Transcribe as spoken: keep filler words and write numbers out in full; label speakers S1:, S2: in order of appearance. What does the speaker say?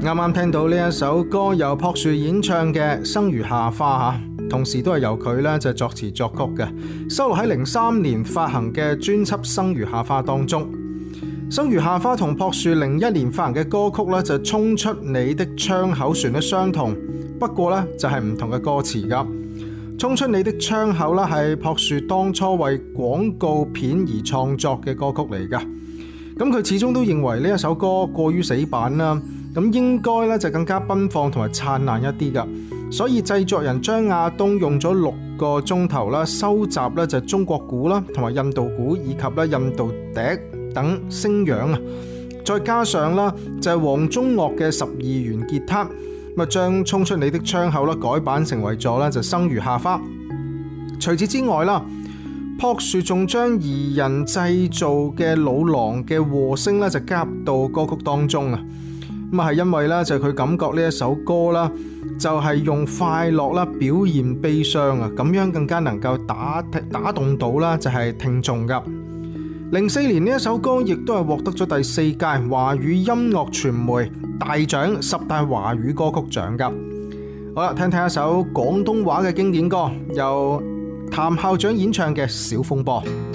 S1: 啱啱聽到呢一首歌由朴樹演唱嘅《生如夏花》吓，同時都係由佢咧就作詞作曲嘅，收錄喺零三年發行嘅專輯《生如夏花》當中。《生如夏花》同朴樹零一年發行嘅歌曲咧就衝出你的窗口旋律相同，不過咧就係唔同嘅歌詞噶。衝出你的窗口啦係朴樹當初為廣告片而創作嘅歌曲嚟噶。咁佢始終都認為呢一首歌過於死板啦，咁應該咧就更加奔放同埋燦爛一啲噶，所以製作人張亞東用咗六個鐘頭啦，收集咧就中國鼓啦，同埋印度鼓以及咧印度笛等聲樣啊，再加上啦就係黃宗岳嘅十二弦吉他，咁啊將衝出你的窗口啦改版成為咗咧就生如夏花。除此之外啦，朴樹仲將擬人製造嘅老狼嘅和聲咧就加入到歌曲當中啊。咁啊係因為咧就佢感覺呢一首歌啦就係用快樂啦表現悲傷啊，咁樣更加能夠打打動到啦就係聽眾噶。零四年呢一首歌亦都係獲得咗第四屆華語音樂傳媒大獎十大華語歌曲獎噶。好啦，聽聽一首廣東話嘅經典歌，由譚校長演唱嘅《小風波》。